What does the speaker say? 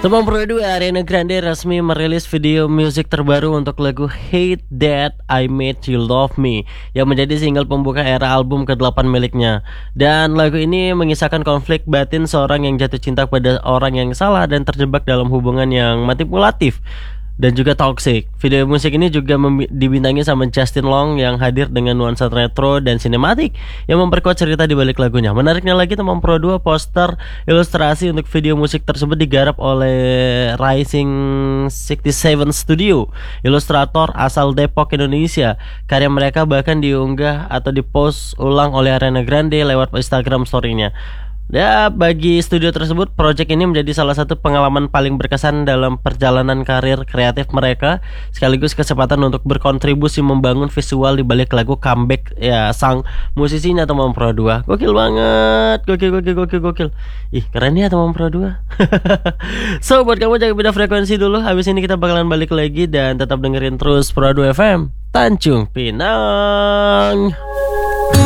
Teman Pro 2, Ariana Grande resmi merilis video musik terbaru untuk lagu Hate That I Made You Love Me yang menjadi single pembuka era album ke-8 miliknya. Dan lagu ini mengisahkan konflik batin seorang yang jatuh cinta pada orang yang salah dan terjebak dalam hubungan yang manipulatif dan juga toxic. Video musik ini juga dibintangi sama Justin Long yang hadir dengan nuansa retro dan sinematik yang memperkuat cerita di balik lagunya. Menariknya lagi, teman Pro 2, poster ilustrasi untuk video musik tersebut digarap oleh Rising 67 Studio, ilustrator asal Depok, Indonesia. Karya mereka bahkan diunggah atau dipost ulang oleh Ariana Grande lewat Instagram story-nya. Ya, bagi studio tersebut, proyek ini menjadi salah satu pengalaman paling berkesan dalam perjalanan karir kreatif mereka, sekaligus kesempatan untuk berkontribusi membangun visual di balik lagu comeback ya sang musisinya teman Pro 2. Gokil banget, gokil. Ih, keren ya teman Pro 2. So, buat kamu jangan beda frekuensi dulu. Habis ini kita bakalan balik lagi dan tetap dengerin terus Pro 2 FM Tanjung Pinang.